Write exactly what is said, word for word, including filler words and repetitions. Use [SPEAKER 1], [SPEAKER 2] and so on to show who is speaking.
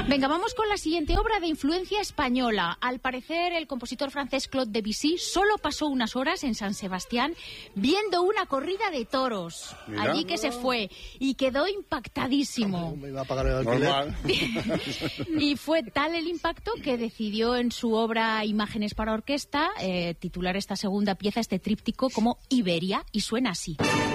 [SPEAKER 1] Venga, vamos con la siguiente obra de influencia española. Al parecer, el compositor francés Claude Debussy solo pasó unas horas en San Sebastián viendo una corrida de toros. Mira. Allí que se fue y quedó impactadísimo.
[SPEAKER 2] Me iba a pagar el alquiler.
[SPEAKER 1] Y fue tal el impacto que decidió en su obra Imágenes para orquesta eh, titular esta segunda pieza, este tríptico, como Iberia, y suena así.